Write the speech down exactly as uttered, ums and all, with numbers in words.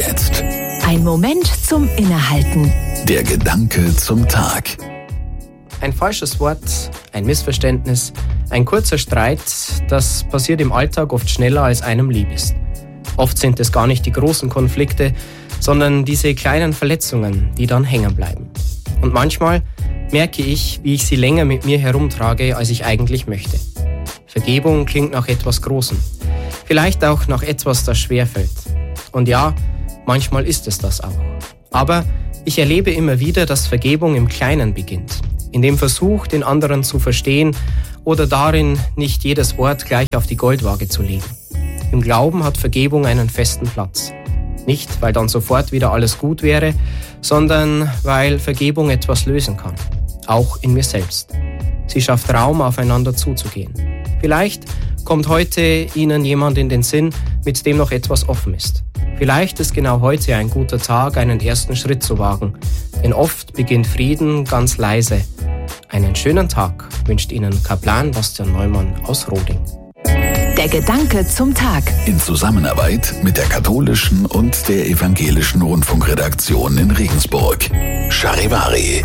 jetzt? Ein Moment zum Innehalten. Der Gedanke zum Tag. Ein falsches Wort, ein Missverständnis, ein kurzer Streit, das passiert im Alltag oft schneller, als einem lieb ist. Oft sind es gar nicht die großen Konflikte, sondern diese kleinen Verletzungen, die dann hängen bleiben. Und manchmal merke ich, wie ich sie länger mit mir herumtrage, als ich eigentlich möchte. Vergebung klingt nach etwas Großem. Vielleicht auch nach etwas, das schwerfällt. Und ja, manchmal ist es das auch. Aber ich erlebe immer wieder, dass Vergebung im Kleinen beginnt. In dem Versuch, den anderen zu verstehen oder darin, nicht jedes Wort gleich auf die Goldwaage zu legen. Im Glauben hat Vergebung einen festen Platz. Nicht, weil dann sofort wieder alles gut wäre, sondern weil Vergebung etwas lösen kann. Auch in mir selbst. Sie schafft Raum, aufeinander zuzugehen. Vielleicht kommt heute Ihnen jemand in den Sinn, mit dem noch etwas offen ist. Vielleicht ist genau heute ein guter Tag, einen ersten Schritt zu wagen. Denn oft beginnt Frieden ganz leise. Einen schönen Tag wünscht Ihnen Kaplan Bastian Neumann aus Roding. Der Gedanke zum Tag. In Zusammenarbeit mit der katholischen und der evangelischen Rundfunkredaktion in Regensburg. Charivari.